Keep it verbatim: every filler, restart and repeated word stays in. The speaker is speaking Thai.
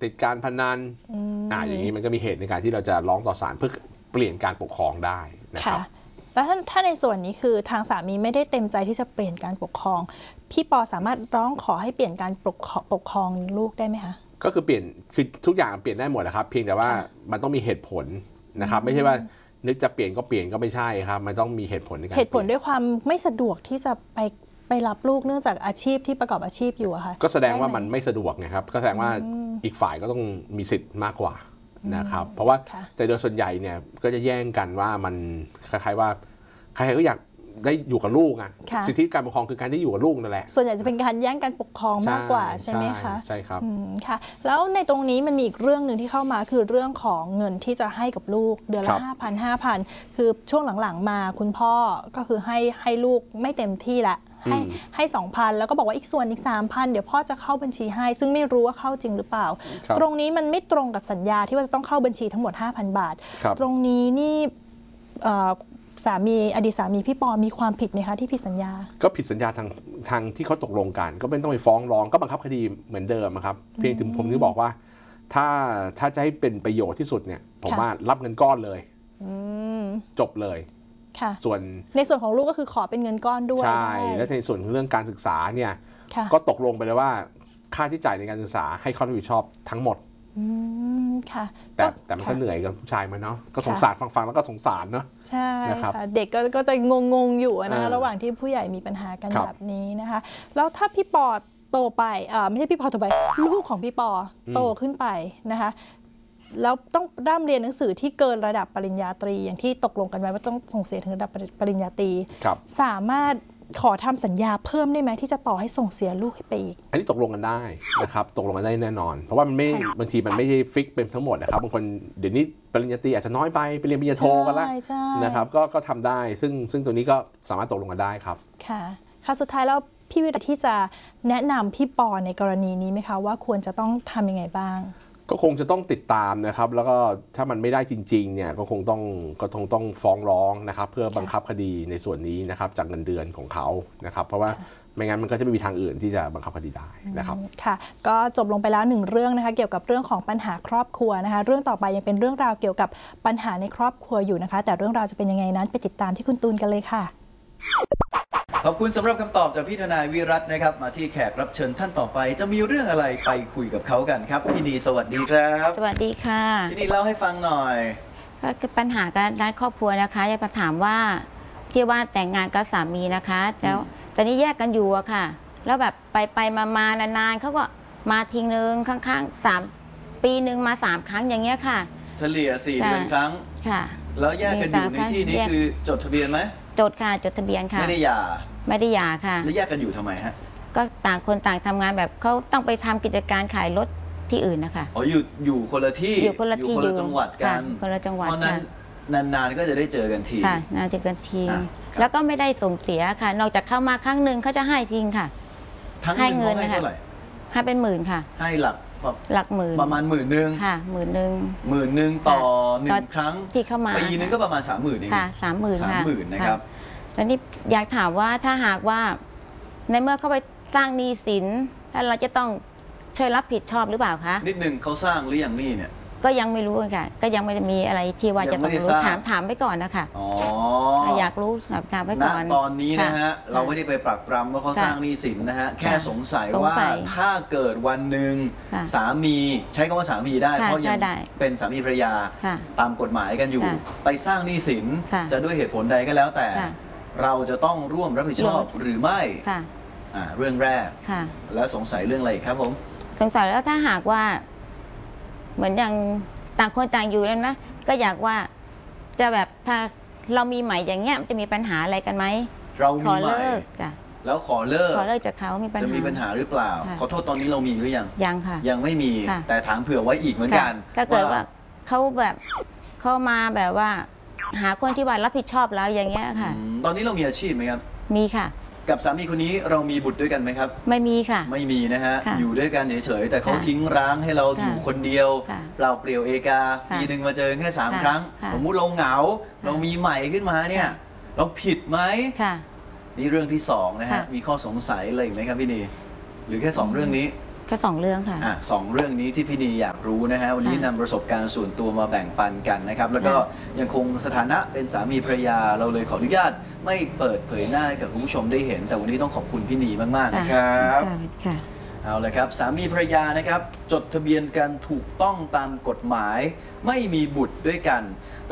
ติดการพนันอ่าอย่างนี้มันก็มีเหตุในการที่เราจะร้องต่อศาลเพื่อเปลี่ยนการปกครองได้นะครับแล้วถ้าถ้าในส่วนนี้คือทางสามีไม่ได้เต็มใจที่จะเปลี่ยนการปกครองพี่ปอสามารถร้องขอให้เปลี่ยนการปกปกครองลูกได้ไหมคะก็คือเปลี่ยนคือทุกอย่างเปลี่ยนได้หมดนะครับเพียงแต่ว่ามันต้องมีเหตุผลนะครับไม่ใช่ว่านึกจะเปลี่ยนก็เปลี่ยนก็ไม่ใช่ครับมันต้องมีเหตุผลในการเหตุผลด้วยความไม่สะดวกที่จะไปไปรับลูกเนื่องจากอาชีพที่ประกอบอาชีพอยู่อะค่ะก็แสดงว่ามันไม่สะดวกไงครับก็แสดงว่าอีกฝ่ายก็ต้องมีสิทธิ์มากกว่านะครับเพราะว่าแต่โดยส่วนใหญ่เนี่ยก็จะแย่งกันว่ามันคล้ายๆว่าใครๆก็อยากได้อยู่กับลูกอะสิทธิการปกครองคือการที่อยู่กับลูกนั่นแหละส่วนใหญ่จะเป็นการแย่งการปกครองมากกว่าใช่ไหมคะใช่ครับค่ะแล้วในตรงนี้มันมีอีกเรื่องหนึ่งที่เข้ามาคือเรื่องของเงินที่จะให้กับลูกเดือนละห้าพันห้าพันคือช่วงหลังๆมาคุณพ่อก็คือให้ให้ลูกไม่เต็มที่ละให้ให้สองพันแล้วก็บอกว่าอีกส่วนอีกสามพันเดี๋ยวพ่อจะเข้าบัญชีให้ซึ่งไม่รู้ว่าเข้าจริงหรือเปล่าตรงนี้มันไม่ตรงกับสัญญาที่ว่าจะต้องเข้าบัญชีทั้งหมด ห้าพัน บาทตรงนี้นี่สามีอดีตสามีพี่ปอมีความผิดไหมคะที่ผิดสัญญาก็ผิดสัญญาทางทางที่เขาตกลงกันก็ไม่ต้องไปฟ้องร้องก็บังคับคดีเหมือนเดิมครับเพียงถึงผมถึงบอกว่าถ้าถ้าจะให้เป็นประโยชน์ที่สุดเนี่ยผมว่ารับเงินก้อนเลยจบเลยส่วนในส่วนของลูกก็คือขอเป็นเงินก้อนด้วยใช่และในส่วนเรื่องการศึกษาเนี่ยก็ตกลงไปเลยว่าค่าที่จ่ายในการศึกษาให้เขารับผิดชอบทั้งหมดค่ะแต่แต่มันก็เหนื่อยกับผู้ชายมันเนาะก็สงสารฟังๆแล้วก็สงสารเนาะใช่ค่ะเด็กก็จะงงๆอยู่นะระหว่างที่ผู้ใหญ่มีปัญหากันแบบนี้นะคะแล้วถ้าพี่ปอโตไปไม่ใช่พี่ปอโตไปลูกของพี่ปอโตขึ้นไปนะคะแล้วต้องร่ำเรียนหนังสือที่เกินระดับปริญญาตรีอย่างที่ตกลงกันไว้ว่าต้องส่งเสียถึงระดับปริญญาตรีสามารถขอทำสัญญาเพิ่มได้ไหมที่จะต่อให้ส่งเสียลูกให้ไปอีกอันนี้ตกลงกันได้นะครับตกลงกันได้แน่นอนเพราะว่ามันไม่บางทีมันไม่ใช่ฟิกเป็นทั้งหมดนะครับบางคนเดี๋ยวนี้ปริญญาตรีอาจจะน้อยไปไปเรียนปริญญาโทกันแล้วนะครับก็ก็ทำได้ซึ่งซึ่งตัวนี้ก็สามารถตกลงกันได้ครับค่ะค่ะสุดท้ายแล้วพี่วิรัติที่จะแนะนำพี่ปอในกรณีนี้ไหมคะว่าควรจะต้องทำยังไงบ้างก็คงจะต้องติดตามนะครับแล้วก็ถ้ามันไม่ได้จริงๆเนี่ยก็คงต้องก็คงต้องฟ้องร้องนะครับเพื่อบังคับคดีในส่วนนี้นะครับจากเงินเดือนของเขานะครับเพราะว่าไม่งั้นมันก็จะไม่มีทางอื่นที่จะบังคับคดีได้นะครับค่ะก็จบลงไปแล้วหนึ่งเรื่องนะคะเกี่ยวกับเรื่องของปัญหาครอบครัวนะคะเรื่องต่อไปยังเป็นเรื่องราวเกี่ยวกับปัญหาในครอบครัวอยู่นะคะแต่เรื่องราวจะเป็นยังไงนั้นไปติดตามที่คุณตูนกันเลยค่ะขอบคุณสำหรับคำตอบจากพี่ทนายวิรัตนะครับมาที่แขกรับเชิญท่านต่อไปจะมีเรื่องอะไรไปคุยกับเขากันครับพี่นีสวัสดีครับสวัสดีค่ะพี่นีเล่าให้ฟังหน่อยก็ปัญหาการรัดครอบครัวนะคะอยากมาถามว่าที่ว่าแต่งงานกับสามีนะคะแล้วตอนนี้แยกกันอยู่อะค่ะแล้วแบบไปไปมามานานๆเขาก็มาทิ้งนึงข้างๆสามปีหนึ่งมาสามครั้งอย่างเงี้ยค่ะเฉลี่ยสี่เดือนครั้งค่ะแล้วแยกกันอยู่ในที่นี้คือจดทะเบียนไหมจดค่ะจดทะเบียนค่ะไม่ได้หย่าไม่ได้หย่าค่ะแล้วแยกกันอยู่ทำไมฮะก็ต่างคนต่างทำงานแบบเขาต้องไปทำกิจการขายรถที่อื่นนะคะอ๋ออยู่อยู่คนละที่อยู่คนละที่อยู่คนละจังหวัดกันคนละจังหวัดเพราะนั้นนานๆก็จะได้เจอกันทีค่ะนานเจอกันทีแล้วก็ไม่ได้ส่งเสียค่ะนอกจากเข้ามาครั้งหนึ่งเขาจะให้จริงค่ะให้เงินนะคะให้เป็นหมื่นค่ะให้หลักหลักหมื่นประมาณหมื่นหนึ่งค่ะหมื่นหนึ่งหมื่นหนึ่งต่อหนึ่งครั้งที่เข้ามาปีนึงก็ประมาณสามหมื่นเองค่ะสามหมื่นสามหมื่นนะครับแล้วนี่อยากถามว่าถ้าหากว่าในเมื่อเขาไปสร้างหนี้สินแล้วเราจะต้องช่วยรับผิดชอบหรือเปล่าคะนิดหนึ่งเขาสร้างหรือยังนี่เนี่ยก็ยังไม่รู้ค่ะก็ยังไม่ได้มีอะไรที่ว่าจะต้องรู้ถามถามไปก่อนนะคะอ๋ออยากรู้ถามไปก่อนตอนนี้นะฮะเราไม่ได้ไปปรักปรำว่าเขาสร้างหนี้สินนะฮะแค่สงสัยว่าถ้าเกิดวันหนึ่งสามีใช้คำว่าสามีได้เพราะยังเป็นสามีภรรยาตามกฎหมายกันอยู่ไปสร้างหนี้สินจะด้วยเหตุผลใดก็แล้วแต่เราจะต้องร่วมรับผิดชอบหรือไม่เรื่องแรกแล้วสงสัยเรื่องอะไรครับผมสงสัยแล้วถ้าหากว่าเหมือนอย่างต่างคนต่างอยู่แล้วนะก็อยากว่าจะแบบถ้าเรามีใหม่อย่างเงี้ยจะมีปัญหาอะไรกันไหมเรามีใหม่จ้ะแล้วขอเลิกขอเลิกจากเขามีปัญหาจะมีปัญหาหรือเปล่าขอโทษตอนนี้เรามีหรือยังยังค่ะยังไม่มีแต่ถามเผื่อไว้อีกเหมือนกันถ้าเกิดว่าเขาแบบเข้ามาแบบว่าหาคนที่ว่ารับผิดชอบแล้วอย่างเงี้ยค่ะตอนนี้เรามีอาชีพไหมครับมีค่ะกับสามีคนนี้เรามีบุตรด้วยกันไหมครับไม่มีค่ะไม่มีนะฮะอยู่ด้วยกันเฉยๆแต่เขาทิ้งร้างให้เราอยู่คนเดียวเราเปลี่ยวเอกาปีหนึ่งมาเจอแค่สามครั้งสมมุติเราเหงาเรามีใหม่ขึ้นมาเนี่ยเราผิดไหมนี่เรื่องที่สองนะฮะมีข้อสงสัยอะไรไหมครับพี่นีหรือแค่สองเรื่องนี้ก็สองเรื่องค่ะอ่ะสองเรื่องนี้ที่พี่นีอยากรู้นะฮะวันนี้นำประสบการณ์ส่วนตัวมาแบ่งปันกันนะครับแล้วก็ยังคงสถานะเป็นสามีภรรยาเราเลยขออนุญาตไม่เปิดเผยหน้าให้กับคุณผู้ชมได้เห็น แต่วันนี้ต้องขอบคุณพี่นีมากๆนะครับค่ะเอาละครับสามีภรรยานะครับจดทะเบียนกันถูกต้องตามกฎหมายไม่มีบุตรด้วยกัน